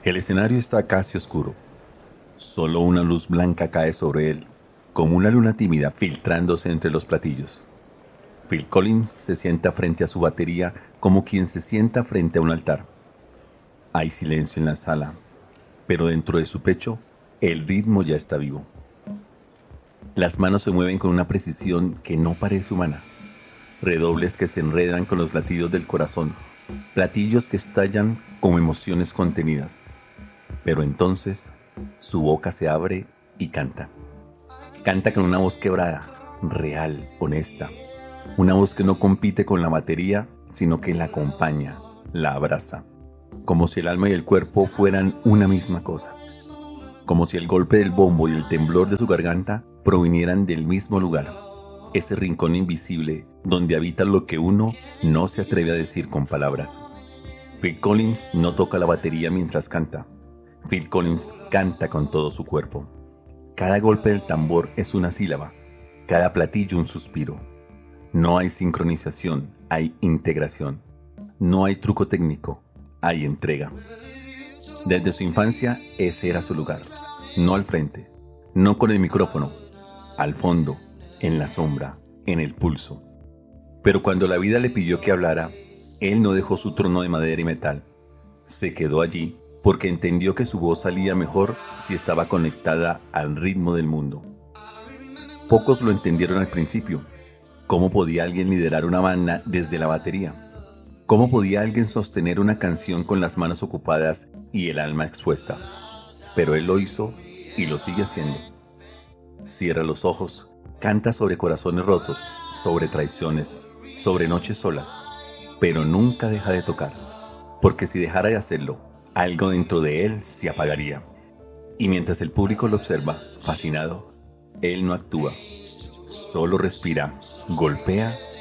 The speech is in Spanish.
El escenario está casi oscuro. Solo una luz blanca cae sobre él, como una luna tímida filtrándose entre los platillos. Phil Collins se sienta frente a su batería como quien se sienta frente a un altar. Hay silencio en la sala, pero dentro de su pecho, el ritmo ya está vivo. Las manos se mueven con una precisión que no parece humana. Redobles que se enredan con los latidos del corazón, platillos que estallan como emociones contenidas. Pero entonces, su boca se abre y canta. Canta con una voz quebrada, real, honesta. Una voz que no compite con la batería, sino que la acompaña, la abraza. Como si el alma y el cuerpo fueran una misma cosa. Como si el golpe del bombo y el temblor de su garganta provinieran del mismo lugar. Ese rincón invisible donde habita lo que uno no se atreve a decir con palabras. Phil Collins no toca la batería mientras canta. Phil Collins canta con todo su cuerpo. Cada golpe del tambor es una sílaba, cada platillo un suspiro. No hay sincronización, hay integración. No hay truco técnico, hay entrega. Desde su infancia, ese era su lugar. No al frente, no con el micrófono, al fondo, en la sombra, en el pulso. Pero cuando la vida le pidió que hablara, él no dejó su trono de madera y metal. Se quedó allí porque entendió que su voz salía mejor si estaba conectada al ritmo del mundo. Pocos lo entendieron al principio. ¿Cómo podía alguien liderar una banda desde la batería? ¿Cómo podía alguien sostener una canción con las manos ocupadas y el alma expuesta? Pero él lo hizo y lo sigue haciendo. Cierra los ojos, canta sobre corazones rotos, sobre traiciones, sobre noches solas, pero nunca deja de tocar, porque si dejara de hacerlo, algo dentro de él se apagaría. Y mientras el público lo observa, fascinado, él no actúa, solo respira, golpea